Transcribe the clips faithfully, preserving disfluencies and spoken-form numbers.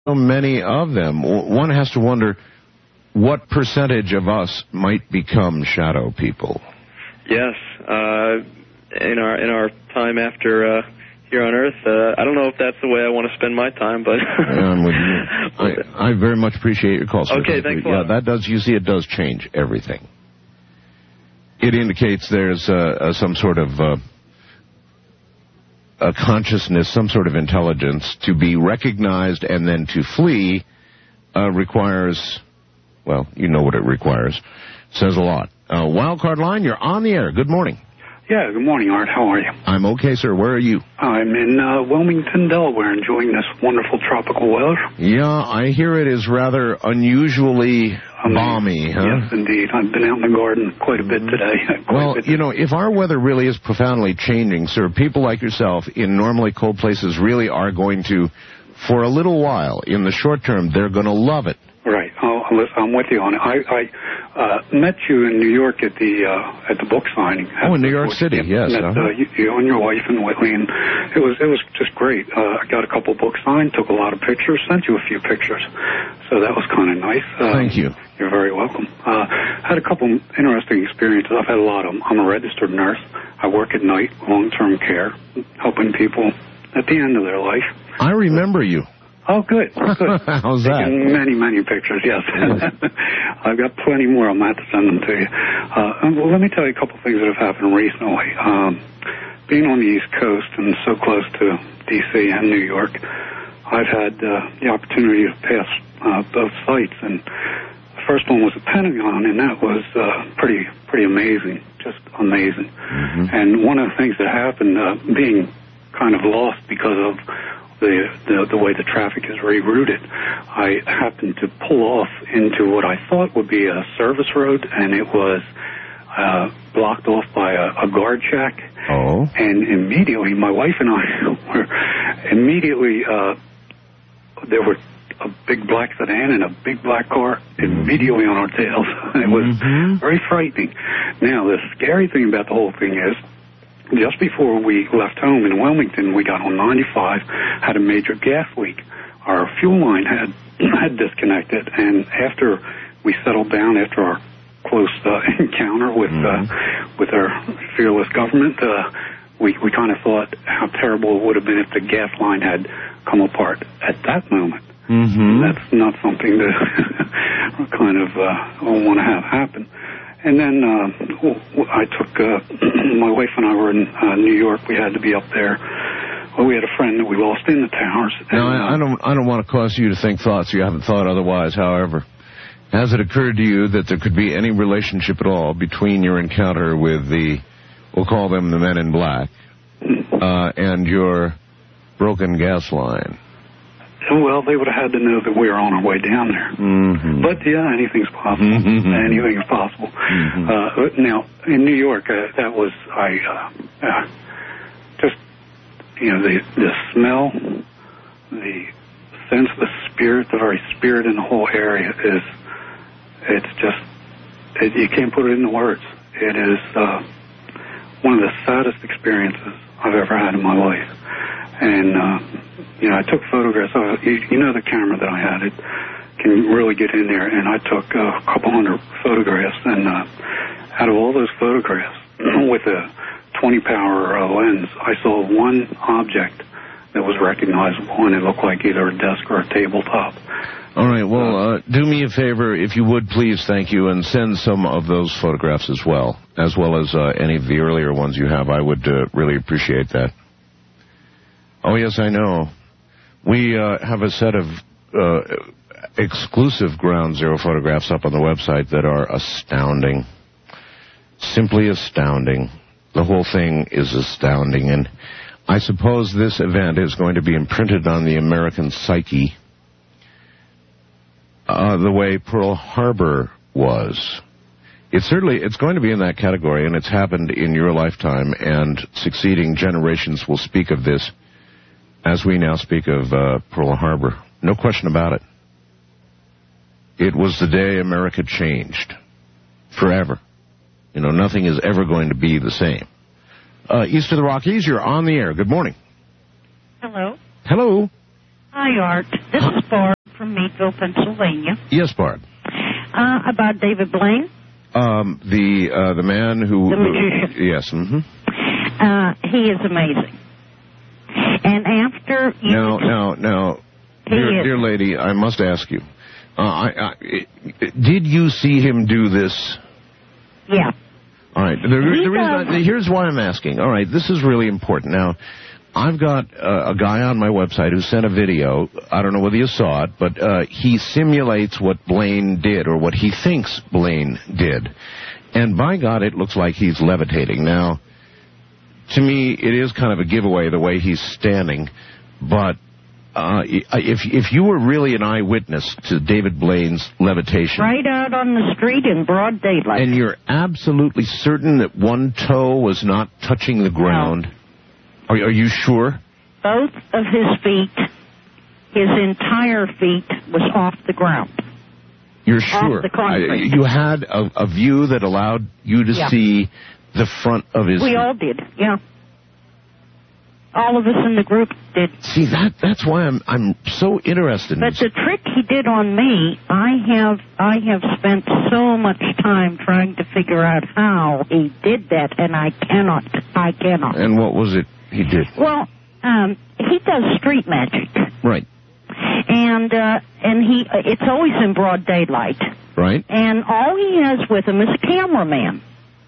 so many of them. One has to wonder what percentage of us might become shadow people. Yes. Uh, in our in our time after uh, here on Earth, uh, I don't know if that's the way I want to spend my time, but I'm with you. I, I very much appreciate your call, sir. Okay, thanks a yeah, lot. that does. You see, it does change everything. It indicates there's uh, uh, some sort of uh, a consciousness, some sort of intelligence. To be recognized and then to flee uh, requires, well, you know what it requires. Says a lot. Uh, Wildcard Line, you're on the air. Good morning. Yeah, good morning, Art. How are you? I'm okay, sir. Where are you? I'm in uh, Wilmington, Delaware, enjoying this wonderful tropical weather. Yeah, I hear it is rather unusually um, balmy, huh? Yes, indeed. I've been out in the garden quite a bit today. Well, bit you know, if our weather really is profoundly changing, sir, people like yourself in normally cold places really are going to, for a little while, in the short term, they're going to love it. Right. Oh, I'm with you on it. I, I uh, met you in New York at the uh, at the book signing. Oh, in New York City, yes. Met, uh-huh. uh, you, you and your wife and Whitley, and it was it was just great. Uh, I got a couple books signed, took a lot of pictures, sent you a few pictures, so that was kind of nice. Uh, Thank you. You're very welcome. Uh, had a couple interesting experiences. I've had a lot of them. I'm a registered nurse. I work at night, long-term care, helping people at the end of their life. I remember you. Oh, good. good. How's that? Taking many, many pictures, yes. I've got plenty more. I'm going to have to send them to you. Uh, well, let me tell you a couple things that have happened recently. Um, being on the East Coast and so close to D C and New York, I've had uh, the opportunity to pass uh, both sites. And the first one was the Pentagon, and that was uh, pretty pretty amazing, just amazing. Mm-hmm. And one of the things that happened, uh, being kind of lost because of The, the the way the traffic is rerouted, I happened to pull off into what I thought would be a service road, and it was uh, blocked off by a, a guard shack. Oh. And immediately, my wife and I were immediately, uh, there were a big black sedan and a big black car immediately on our tails. It was mm-hmm. very frightening. Now, the scary thing about the whole thing is, just before we left home in Wilmington, we got on ninety-five, had a major gas leak. Our fuel line had had disconnected, and after we settled down, after our close uh, encounter with mm-hmm. uh, with our fearless government, uh, we we kind of thought how terrible it would have been if the gas line had come apart at that moment. Mm-hmm. That's not something to kind of uh, want to have happen. And then uh, I took, uh, my wife and I were in uh, New York. We had to be up there. Well, we had a friend that we lost in the towers. And, now, I, I don't I don't want to cause you to think thoughts you haven't thought otherwise. However, has it occurred to you that there could be any relationship at all between your encounter with the, we'll call them the men in black, uh, and your broken gas line? Well, they would have had to know that we were on our way down there. Mm-hmm. But, yeah, anything's possible. Mm-hmm. Anything is possible. Mm-hmm. Uh, now, in New York, uh, that was, I, uh, uh, just, you know, the, the smell, the sense of the spirit, the very spirit in the whole area is, it's just, it, you can't put it into words. It is uh, one of the saddest experiences I've ever had in my life. And, uh, you know, I took photographs. Uh, you, you know the camera that I had. It can really get in there. And I took uh, a couple hundred photographs. And uh, out of all those photographs, with a twenty power uh, lens, I saw one object that was recognizable, and it looked like either a desk or a tabletop. All right. Well, uh, do me a favor, if you would, please, thank you, and send some of those photographs as well, as well as uh, any of the earlier ones you have. I would uh, really appreciate that. Oh, yes, I know. We uh, have a set of uh, exclusive Ground Zero photographs up on the website that are astounding. Simply astounding. The whole thing is astounding, and I suppose this event is going to be imprinted on the American psyche uh, the way Pearl Harbor was. It's certainly, it's going to be in that category, and it's happened in your lifetime, and succeeding generations will speak of this as we now speak of uh, Pearl Harbor. No question about it. It was the day America changed. Forever. You know, nothing is ever going to be the same. Uh, east of the Rockies, you're on the air. Good morning. Hello. Hello. Hi, Art. This is Barb. Meadville, Pennsylvania. Yes, Barb. Uh, about David Blaine? Um, the uh, the man who... The magician. Uh, yes, mm-hmm. Uh, he is amazing. And after... You Now, now, now, dear, is. dear lady, I must ask you, uh, I, I, did you see him do this? Yeah. All right. The, the reason I, here's why I'm asking. All right, this is really important. Now, I've got uh, a guy on my website who sent a video. I don't know whether you saw it, but uh, he simulates what Blaine did or what he thinks Blaine did. And by God, it looks like he's levitating. Now, to me, it is kind of a giveaway the way he's standing. But uh, if if you were really an eyewitness to David Blaine's levitation... Right out on the street in broad daylight. And you're absolutely certain that one toe was not touching the ground... No. Are, are you sure? Both of his feet, his entire feet, was off the ground. You're sure? Off the concrete. I, you had a, a view that allowed you to yeah. see the front of his We feet. all did, yeah. All of us in the group did. See, that that's why I'm I'm so interested. But in the trick he did on me, I have I have spent so much time trying to figure out how he did that, and I cannot. I cannot. And what was it he did? Well, um, he does street magic. Right. And uh, and he it's always in broad daylight. Right. And all he has with him is a cameraman.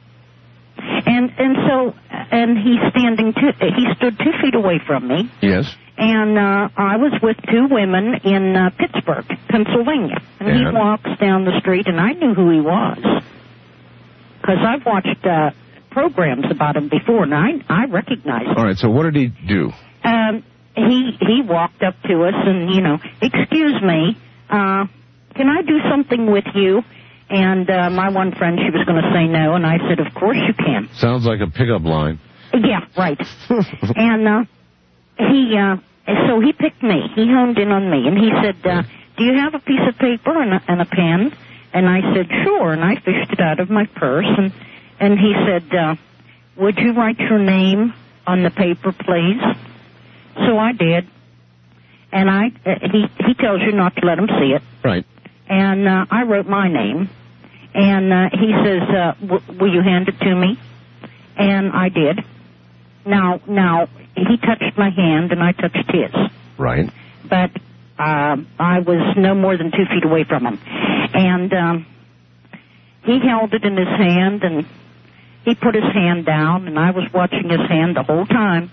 And and so and he's standing two, he stood two feet away from me. Yes. And uh, I was with two women in uh, Pittsburgh, Pennsylvania. And, and he walks down the street, and I knew who he was because I've watched uh, programs about him before, and I I recognized him. All right. So what did he do? Um, he he walked up to us, and you know, excuse me, uh, can I do something with you? And uh, my one friend, she was going to say no, and I said, of course you can. Sounds like a pickup line. Yeah, right. and uh, he, uh, so he picked me. He honed in on me, and he said, uh, do you have a piece of paper and a, and a pen? And I said, sure, and I fished it out of my purse, and, and he said, uh, would you write your name on the paper, please? So I did. And I, uh, he, he tells you not to let him see it. Right. And uh, I wrote my name. And uh, he says, uh, w- will you hand it to me? And I did. Now, now he touched my hand, and I touched his. Right. But uh, I was no more than two feet away from him. And um, he held it in his hand, and he put his hand down, and I was watching his hand the whole time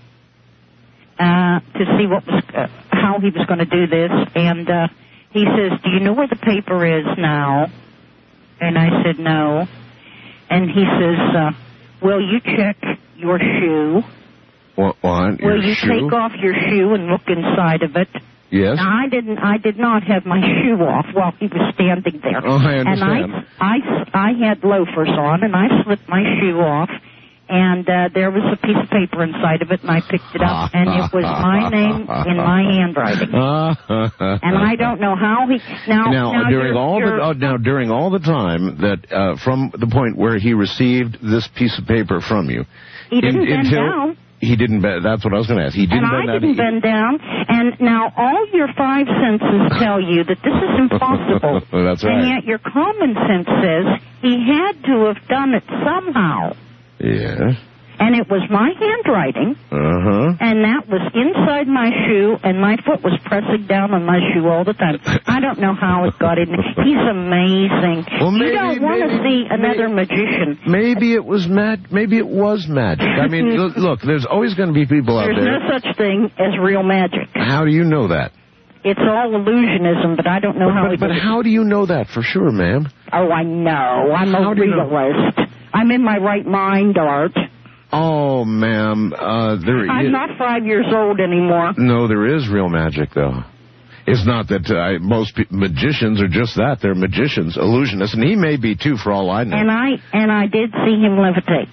uh, to see what was uh, how he was going to do this. And uh, he says, do you know where the paper is now? And I said, no. And he says, uh, will you check your shoe? What? what? Will your you shoe? take off your shoe and look inside of it? Yes. Now, I didn't. I did not have my shoe off while he was standing there. Oh, I understand. And I, I, I had loafers on, and I slipped my shoe off, and uh, there was a piece of paper inside of it, and I picked it up, and it was my name in my handwriting. And I don't know how he. Now, now, now during you're, all you're, the uh, now during all the time that uh, from the point where he received this piece of paper from you, he didn't in, bend until, down. He didn't bend. That's what I was going to ask. He didn't and bend I down. didn't bend down. And now all your five senses tell you that this is impossible. That's right. And yet your common sense says he had to have done it somehow. Yeah. And it was my handwriting. Uh-huh. And that was inside my shoe, and my foot was pressing down on my shoe all the time. I don't know how it got in. He's amazing. Well, maybe, you don't want to see another maybe, magician. Maybe it was mag- Maybe it was magic. I mean, look, look, there's always going to be people out There's there. There's no such thing as real magic. How do you know that? It's all illusionism, but I don't know but, how but, he But did how do you know that for sure, ma'am? Oh, I know. I'm how a do you know? realist. I'm in my right mind, Art. Oh, ma'am, uh, there. I'm it, not five years old anymore. No, there is real magic, though. It's not that uh, most pe- magicians are just that. They're magicians, illusionists, and he may be, too, for all I know. And I and I did see him levitate.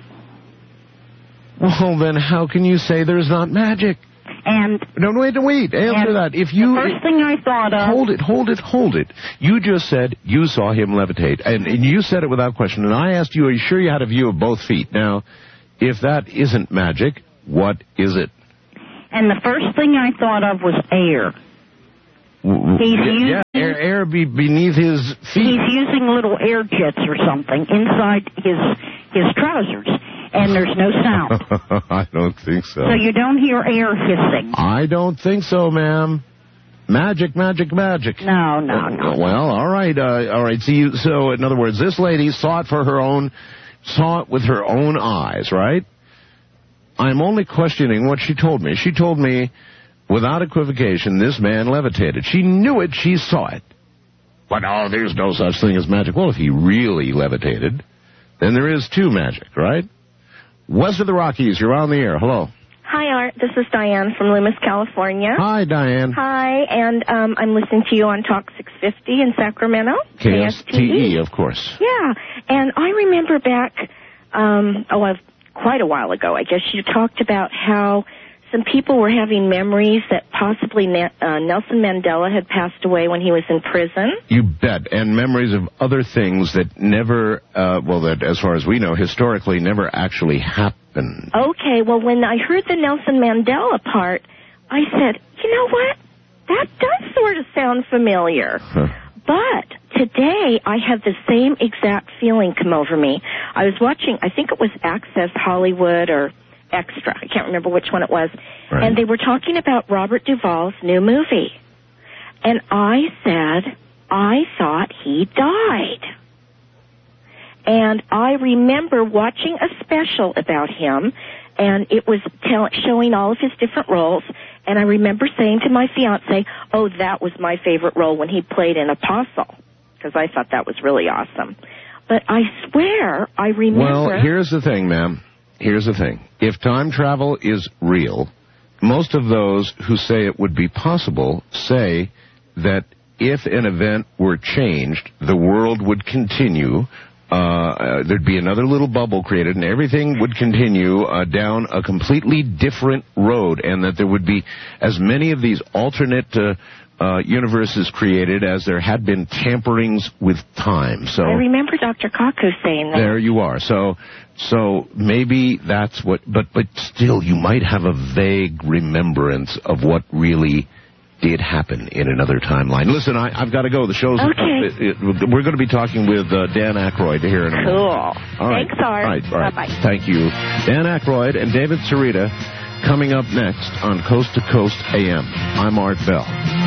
Well, then how can you say there's not magic? And No, wait, wait, answer that. If you... the first thing I thought of... Hold it, hold it, hold it. You just said you saw him levitate, and, and you said it without question, and I asked you, are you sure you had a view of both feet? Now, if that isn't magic, what is it? And the first thing I thought of was air. He's yeah, using, yeah, air, air be beneath his feet. He's using little air jets or something inside his his trousers, and there's no sound. I don't think so. So you don't hear air hissing. I don't think so, ma'am. Magic, magic, magic. No, no, no. Well, all right, uh, all right. So, you, so, in other words, this lady saw it for her own, saw it with her own eyes, right? I'm only questioning what she told me. She told me, without equivocation, this man levitated. She knew it. She saw it. But, oh, there's no such thing as magic. Well, if he really levitated, then there is too magic, right? West of the Rockies, you're on the air. Hello. Hi, Art. This is Diane from Loomis, California. Hi, Diane. Hi, and um, I'm listening to you on Talk six fifty in Sacramento. K S T E, of course. Yeah, and I remember back, um, oh, I've, quite a while ago, I guess, you talked about how some people were having memories that possibly ne- uh, Nelson Mandela had passed away when he was in prison. You bet. And memories of other things that never, uh, well, that as far as we know, historically never actually happened. Okay, well, when I heard the Nelson Mandela part, I said, you know what? That does sort of sound familiar. Huh. But today, I have the same exact feeling come over me. I was watching, I think it was Access Hollywood or Extra. I can't remember which one it was. Right. And they were talking about Robert Duvall's new movie. And I said, I thought he died. And I remember watching a special about him, and it was tell- showing all of his different roles. And I remember saying to my fiancé, oh, that was my favorite role when he played an apostle, because I thought that was really awesome. But I swear I remember... Well, here's the thing, ma'am. Here's the thing. If time travel is real, most of those who say it would be possible say that if an event were changed, the world would continue. Uh, uh, there'd be another little bubble created, and everything would continue uh, down a completely different road, and that there would be as many of these alternate uh, uh, universes created as there had been tamperings with time. So I remember Doctor Kaku saying that. There you are. So, so maybe that's what, but, but still you might have a vague remembrance of what really did happen in another timeline. Listen, I, I've got to go. The show's... Okay. It, it, we're going to be talking with uh, Dan Aykroyd here in a cool. moment. All right. Thanks, Art. All right, all right. Bye-bye. Thank you. Dan Aykroyd and David Sarita coming up next on Coast to Coast A M. I'm Art Bell.